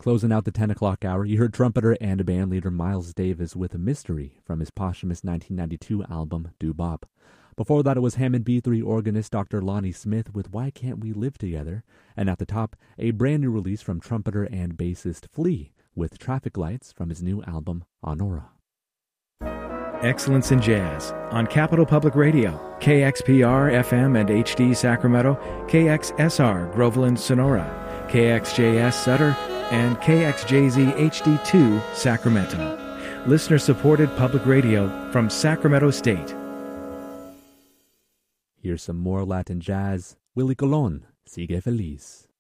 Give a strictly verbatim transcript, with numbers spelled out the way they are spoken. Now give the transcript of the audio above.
Closing out the ten o'clock hour, you heard trumpeter and band leader Miles Davis with Mystery from his posthumous nineteen ninety-two album, Doo Bop. Before that, it was Hammond B three organist Doctor Lonnie Smith with Why Can't We Live Together? And at the top, a brand new release from trumpeter and bassist Flea with Traffic Lights from his new album, Honora. Excellence in Jazz on Capital Public Radio, K X P R F M and H D Sacramento, K X S R Groveland Sonora, K X J S Sutter, and K X J Z H D two Sacramento. Listener-supported public radio from Sacramento State. Here's some more Latin jazz. Willie Colon, Sigue Feliz.